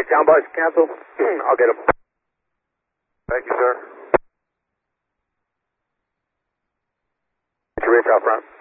Hey, Town Boys, cancel. I'll get him. Thank you, sir. Get your reach out front.